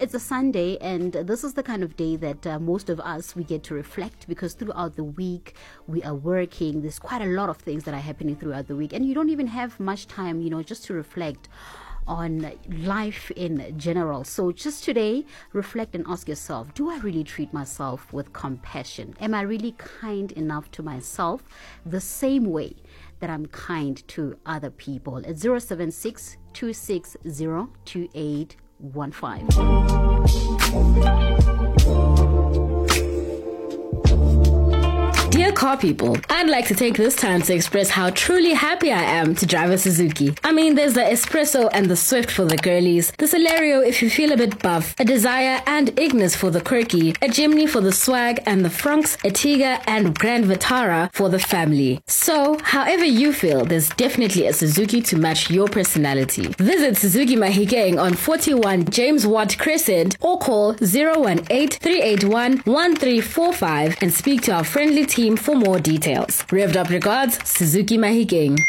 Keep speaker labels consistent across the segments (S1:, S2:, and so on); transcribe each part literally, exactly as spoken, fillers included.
S1: it's a Sunday, and this is the kind of day that uh, most of us, we get to reflect, because throughout the week we are working. There's quite a lot of things that are happening throughout the week, and you don't even have much time, you know, just to reflect on life in general. So just today, reflect and ask yourself, do I really treat myself with compassion? Am I really kind enough to myself the same way that I'm kind to other people? At zero seven six, two six zero, two eight one five.
S2: Dear car people, I'd like to take this time to express how truly happy I am to drive a Suzuki. I mean, there's the Espresso and the Swift for the girlies, the Celerio if you feel a bit buff, a Desire and Ignis for the quirky, a Jimny for the swag, and the Franks, a Tiga, and Grand Vitara for the family. So, however you feel, there's definitely a Suzuki to match your personality. Visit Suzuki Mahikeng on forty-one James Watt Crescent or call zero one eight, three eight one, one three four five and speak to our friendly team for more details. Revved up regards, Suzuki Mahikeng.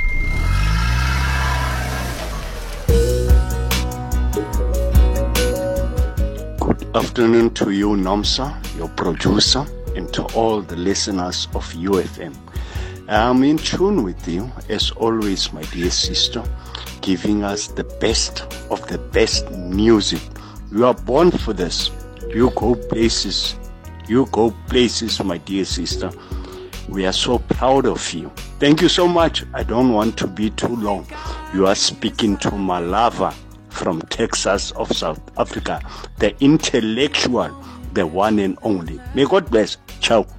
S3: Good afternoon to you, Nomsa, your producer, and to all the listeners of U F M. I'm in tune with you, as always, my dear sister, giving us the best of the best music. You are born for this. You go places. You go places, my dear sister. We are so proud of you. Thank you so much. I don't want to be too long. You are speaking to Malava from Texas of South Africa, the intellectual, the one and only. May God bless. Ciao.